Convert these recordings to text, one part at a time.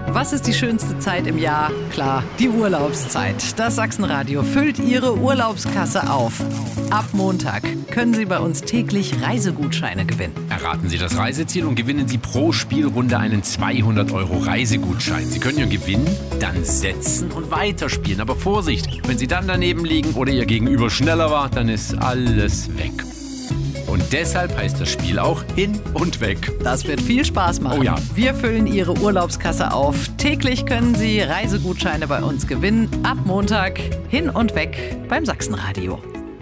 Was ist die schönste Zeit im Jahr? Klar, die Urlaubszeit. Das Sachsenradio füllt Ihre Urlaubskasse auf. Ab Montag können Sie bei uns täglich Reisegutscheine gewinnen. Erraten Sie das Reiseziel und gewinnen Sie pro Spielrunde einen 200 € Reisegutschein. Sie können Ihren Gewinn dann setzen und weiterspielen. Aber Vorsicht, wenn Sie dann daneben liegen oder Ihr Gegenüber schneller war, dann ist alles weg. Und deshalb heißt das Spiel auch Hin und Weg. Das wird viel Spaß machen. Oh ja. Wir füllen Ihre Urlaubskasse auf. Täglich können Sie Reisegutscheine bei uns gewinnen. Ab Montag Hin und Weg beim Sachsenradio.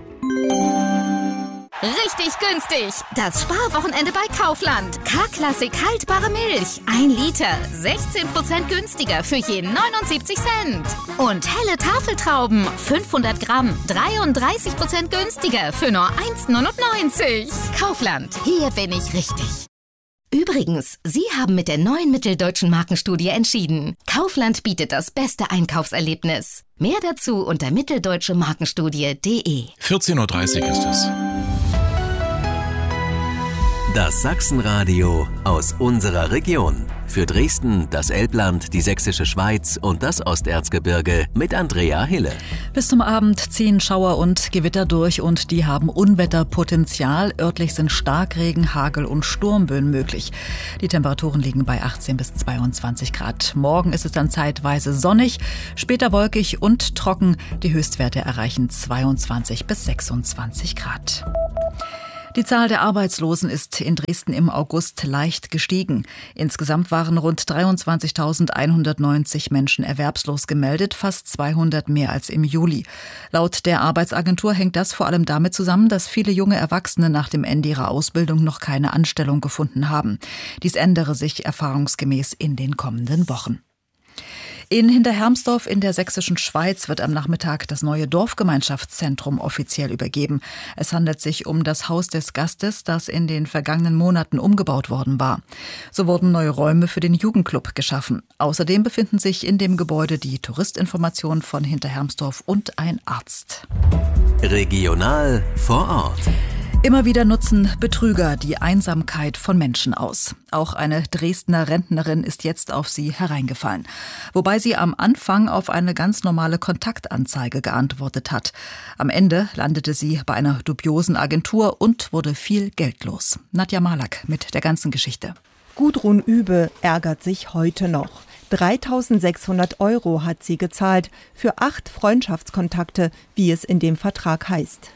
Richtig günstig. Das Sparwochenende bei Kaufland. K-Klassik haltbare Milch. 1 Liter. 16% günstiger für je 79 Cent. Und helle Tafeltrauben. 500 Gramm. 33% günstiger für nur 1,99. Kaufland. Hier bin ich richtig. Übrigens, Sie haben mit der neuen Mitteldeutschen Markenstudie entschieden. Kaufland bietet das beste Einkaufserlebnis. Mehr dazu unter mitteldeutschemarkenstudie.de. 14:30 Uhr ist es. Das Sachsenradio aus unserer Region. Für Dresden, das Elbland, die Sächsische Schweiz und das Osterzgebirge mit Andrea Hille. Bis zum Abend ziehen Schauer und Gewitter durch und die haben Unwetterpotenzial. Örtlich sind Starkregen, Hagel und Sturmböen möglich. Die Temperaturen liegen bei 18 bis 22 Grad. Morgen ist es dann zeitweise sonnig, später wolkig und trocken. Die Höchstwerte erreichen 22 bis 26 Grad. Die Zahl der Arbeitslosen ist in Dresden im August leicht gestiegen. Insgesamt waren rund 23.190 Menschen erwerbslos gemeldet, fast 200 mehr als im Juli. Laut der Arbeitsagentur hängt das vor allem damit zusammen, dass viele junge Erwachsene nach dem Ende ihrer Ausbildung noch keine Anstellung gefunden haben. Dies ändere sich erfahrungsgemäß in den kommenden Wochen. In Hinterhermsdorf in der Sächsischen Schweiz wird am Nachmittag das neue Dorfgemeinschaftszentrum offiziell übergeben. Es handelt sich um das Haus des Gastes, das in den vergangenen Monaten umgebaut worden war. So wurden neue Räume für den Jugendclub geschaffen. Außerdem befinden sich in dem Gebäude die Touristinformation von Hinterhermsdorf und ein Arzt. Regional vor Ort. Immer wieder nutzen Betrüger die Einsamkeit von Menschen aus. Auch eine Dresdner Rentnerin ist jetzt auf sie hereingefallen. Wobei sie am Anfang auf eine ganz normale Kontaktanzeige geantwortet hat. Am Ende landete sie bei einer dubiosen Agentur und wurde viel Geld los. Nadja Malak mit der ganzen Geschichte. Gudrun Übe ärgert sich heute noch. 3.600 € hat sie gezahlt für 8 Freundschaftskontakte, wie es in dem Vertrag heißt.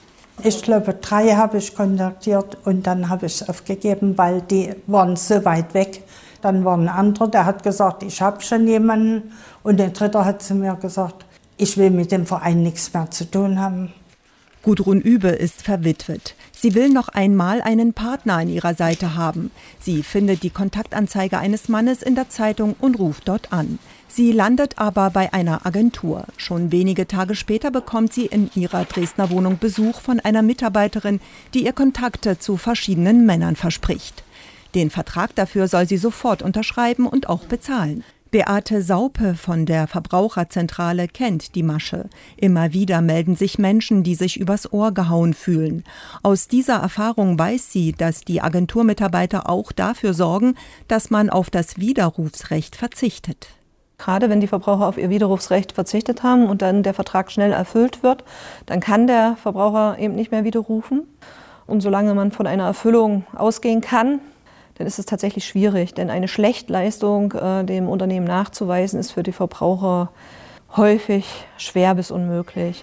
Ich glaube, 3 habe ich kontaktiert und dann habe ich es aufgegeben, weil die waren so weit weg. Dann war ein anderer, der hat gesagt, ich habe schon jemanden. Und der dritte hat zu mir gesagt, ich will mit dem Verein nichts mehr zu tun haben. Gudrun Übe ist verwitwet. Sie will noch einmal einen Partner an ihrer Seite haben. Sie findet die Kontaktanzeige eines Mannes in der Zeitung und ruft dort an. Sie landet aber bei einer Agentur. Schon wenige Tage später bekommt sie in ihrer Dresdner Wohnung Besuch von einer Mitarbeiterin, die ihr Kontakte zu verschiedenen Männern verspricht. Den Vertrag dafür soll sie sofort unterschreiben und auch bezahlen. Beate Saupe von der Verbraucherzentrale kennt die Masche. Immer wieder melden sich Menschen, die sich übers Ohr gehauen fühlen. Aus dieser Erfahrung weiß sie, dass die Agenturmitarbeiter auch dafür sorgen, dass man auf das Widerrufsrecht verzichtet. Gerade wenn die Verbraucher auf ihr Widerrufsrecht verzichtet haben und dann der Vertrag schnell erfüllt wird, dann kann der Verbraucher eben nicht mehr widerrufen. Und solange man von einer Erfüllung ausgehen kann, dann ist es tatsächlich schwierig. Denn eine Schlechtleistung dem Unternehmen nachzuweisen, ist für die Verbraucher häufig schwer bis unmöglich.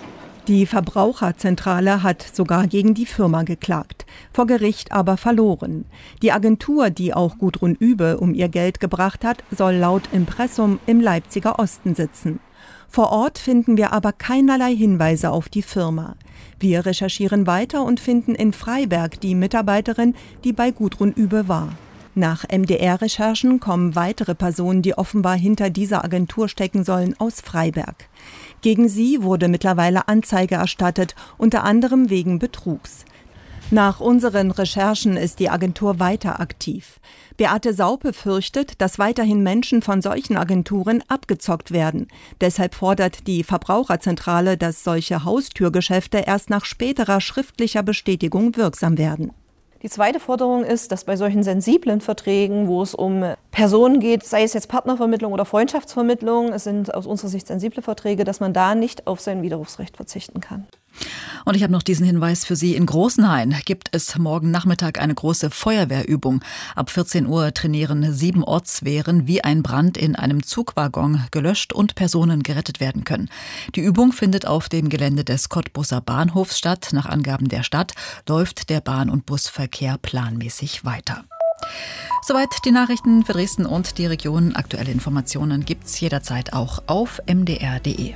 Die Verbraucherzentrale hat sogar gegen die Firma geklagt, vor Gericht aber verloren. Die Agentur, die auch Gudrun Übe um ihr Geld gebracht hat, soll laut Impressum im Leipziger Osten sitzen. Vor Ort finden wir aber keinerlei Hinweise auf die Firma. Wir recherchieren weiter und finden in Freiberg die Mitarbeiterin, die bei Gudrun Übe war. Nach MDR-Recherchen kommen weitere Personen, die offenbar hinter dieser Agentur stecken sollen, aus Freiberg. Gegen sie wurde mittlerweile Anzeige erstattet, unter anderem wegen Betrugs. Nach unseren Recherchen ist die Agentur weiter aktiv. Beate Saupe fürchtet, dass weiterhin Menschen von solchen Agenturen abgezockt werden. Deshalb fordert die Verbraucherzentrale, dass solche Haustürgeschäfte erst nach späterer schriftlicher Bestätigung wirksam werden. Die zweite Forderung ist, dass bei solchen sensiblen Verträgen, wo es um Personen geht, sei es jetzt Partnervermittlung oder Freundschaftsvermittlung, es sind aus unserer Sicht sensible Verträge, dass man da nicht auf sein Widerrufsrecht verzichten kann. Und ich habe noch diesen Hinweis für Sie. In Großenhain gibt es morgen Nachmittag eine große Feuerwehrübung. Ab 14 Uhr trainieren 7 Ortswehren, wie ein Brand in einem Zugwaggon gelöscht und Personen gerettet werden können. Die Übung findet auf dem Gelände des Cottbuser Bahnhofs statt. Nach Angaben der Stadt läuft der Bahn- und Busverkehr planmäßig weiter. Soweit die Nachrichten für Dresden und die Region. Aktuelle Informationen gibt's jederzeit auch auf mdr.de.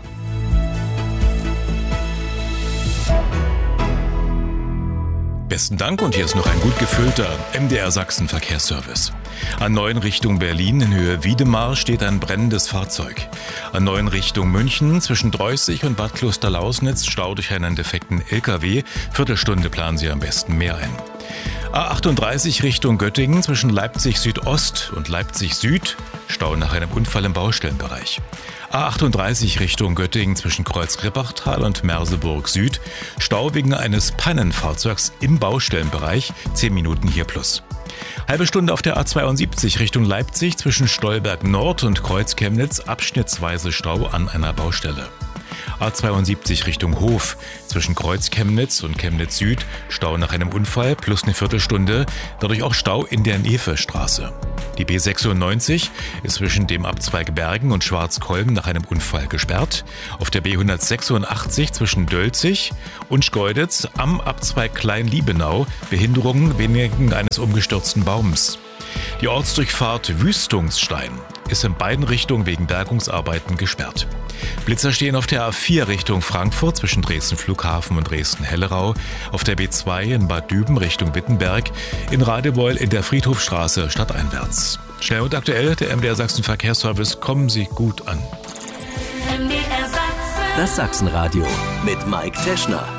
Besten Dank und hier ist noch ein gut gefüllter MDR Sachsen Verkehrsservice. A9 Richtung Berlin in Höhe Wiedemar steht ein brennendes Fahrzeug. A9 Richtung München zwischen Dreußig und Bad Klosterlausnitz Stau durch einen defekten LKW. Viertelstunde planen Sie am besten mehr ein. A38 Richtung Göttingen zwischen Leipzig Südost und Leipzig Süd Stau nach einem Unfall im Baustellenbereich. A38 Richtung Göttingen zwischen Kreuz-Rippachtal und Merseburg Süd. Stau wegen eines Pannenfahrzeugs im Baustellenbereich. 10 Minuten hier plus. Halbe Stunde auf der A72 Richtung Leipzig zwischen Stolberg Nord und Kreuz-Chemnitz. Abschnittsweise Stau an einer Baustelle. A72 Richtung Hof zwischen Kreuz-Chemnitz und Chemnitz Süd. Stau nach einem Unfall plus eine Viertelstunde. Dadurch auch Stau in der Nefe-Straße. Die B96 ist zwischen dem Abzweig Bergen und Schwarzkolben nach einem Unfall gesperrt. Auf der B186 zwischen Dölzig und Schkeuditz am Abzweig Klein-Liebenau Behinderungen wegen eines umgestürzten Baums. Die Ortsdurchfahrt Wüstungsstein ist in beiden Richtungen wegen Bergungsarbeiten gesperrt. Blitzer stehen auf der A4 Richtung Frankfurt zwischen Dresden Flughafen und Dresden-Hellerau, auf der B2 in Bad Düben Richtung Wittenberg, in Radebeul in der Friedhofstraße stadteinwärts. Schnell und aktuell, der MDR Sachsen Verkehrsservice, kommen Sie gut an. Das Sachsenradio mit Mike Teschner.